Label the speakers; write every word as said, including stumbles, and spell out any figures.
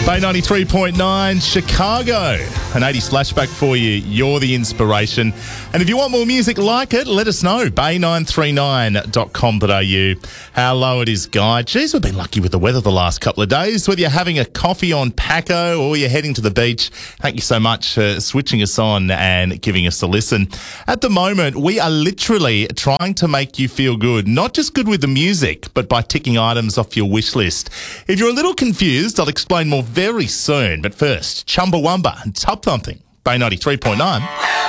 Speaker 1: Bay ninety-three point nine, Chicago. An eighties flashback for you. You're the inspiration. And if you want more music like it, let us know. bay nine three nine dot com dot a u. How low it is, Guy. Geez, we've been lucky with the weather the last couple of days. Whether you're having a coffee on Paco or you're heading to the beach, thank you so much for switching us on and giving us a listen. At the moment, we are literally trying to make you feel good. Not just good with the music, but by ticking items off your wish list. If you're a little confused, I'll explain more very soon. But first, Chumbawamba and Tub Thumping, Bay ninety-three point nine.